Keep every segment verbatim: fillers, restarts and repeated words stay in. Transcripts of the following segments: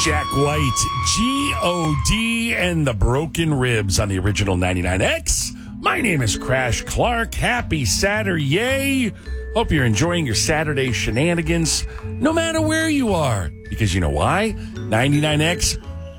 Jack White, G O D, and the Broken Ribs on the original ninety-nine X. My name is Crash Clark. Happy Saturday. Hope you're enjoying your Saturday shenanigans, no matter where you are. Because you know why? ninety-nine X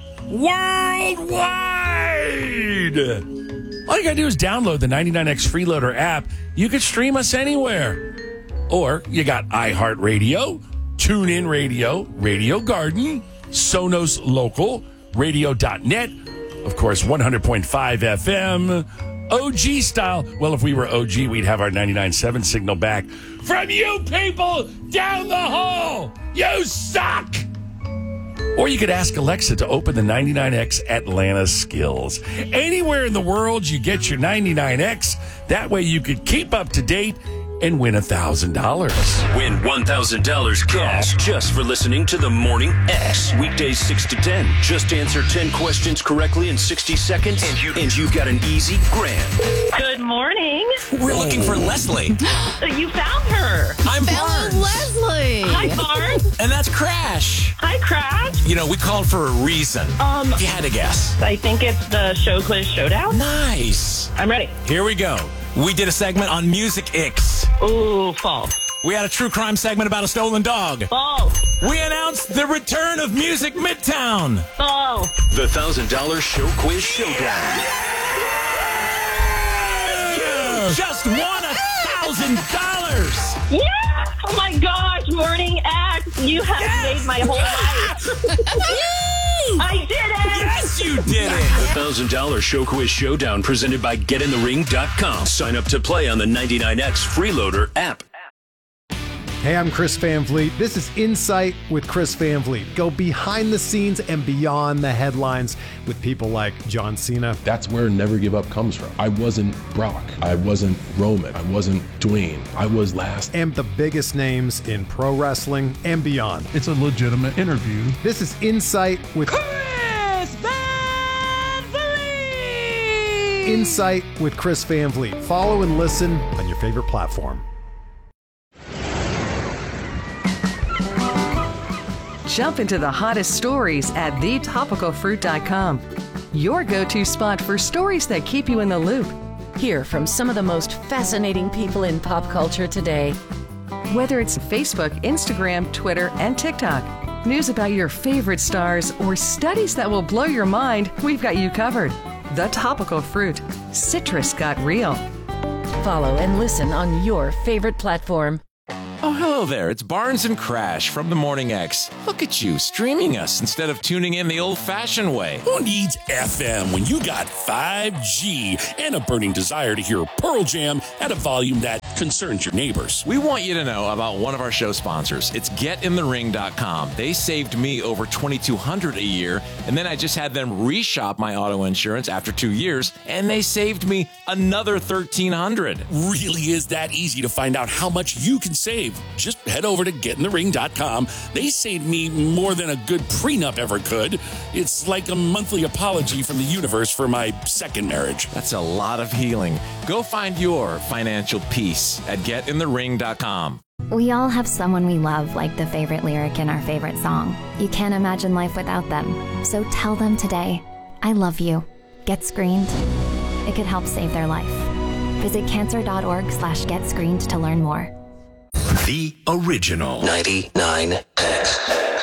worldwide. All you got to do is download the ninety-nine X Freeloader app. You can stream us anywhere. Or you got iHeartRadio, TuneIn Radio, Radio Garden, Sonos Local, radio dot net, of course, one hundred point five F M, O G style. Well, if we were O G, we'd have our ninety-nine point seven signal back from you people down the hall. You suck! Or you could ask Alexa to open the ninety-nine X Atlanta skills. Anywhere in the world you get your ninety-nine X, that way you could keep up to date and win one thousand dollars. Win one thousand dollars cash just for listening to the Morning X. Weekdays six to ten. Just answer ten questions correctly in sixty seconds, and, you, and you've got an easy grand. Good morning. We're looking for Leslie. You found her. I'm Found Barnes. Leslie. Hi, Barnes. And that's Crash. Hi, Crash. You know, we called for a reason. Um, If you had to guess. I think it's the Show Quiz Showdown. Nice. I'm ready. Here we go. We did a segment on Music Ix. Ooh, false. We had a true crime segment about a stolen dog. False. We announced the return of Music Midtown. False. The one thousand dollars Show Quiz Showdown. Just won one thousand dollars. Yeah! Oh my gosh, Morning X. You have Yes! made my whole life. I did it! Yes, you did it. The one thousand dollars Show Quiz Showdown presented by get in the ring dot com. Sign up to play on the ninety-nine X Freeloader app. Hey, I'm Chris Van Vliet. This is Insight with Chris Van Vliet. Go behind the scenes and beyond the headlines with people like John Cena. That's where Never Give Up comes from. I wasn't Brock. I wasn't Roman. I wasn't Dwayne. I was last. And the biggest names in pro wrestling and beyond. It's a legitimate interview. This is Insight with Chris Van Vliet. Insight with Chris Van Vliet. Follow and listen on your favorite platform. Jump into the hottest stories at the topical fruit dot com. Your go-to spot for stories that keep you in the loop. Hear from some of the most fascinating people in pop culture today. Whether it's Facebook, Instagram, Twitter, and TikTok, news about your favorite stars, or studies that will blow your mind, we've got you covered. The Topical Fruit. Citrus got real. Follow and listen on your favorite platform. Oh, hello there. It's Barnes and Crash from the Morning X. Look at you, streaming us instead of tuning in the old-fashioned way. Who needs F M when you got five G and a burning desire to hear Pearl Jam at a volume that concerns your neighbors? We want you to know about one of our show sponsors. It's get in the ring dot com. They saved me over twenty-two hundred dollars a year, and then I just had them reshop my auto insurance after two years, and they saved me another thirteen hundred dollars. Really is that easy to find out how much you can save. Just head over to get in the ring dot com. They saved me more than a good prenup ever could. It's like a monthly apology from the universe for my second marriage. That's a lot of healing. Go find your financial peace at get in the ring dot com. We all have someone we love, like the favorite lyric in our favorite song. You can't imagine life without them. So tell them today, I love you. Get screened. It could help save their life. Visit cancer dot org slash get screened to learn more. The original ninety-nine X.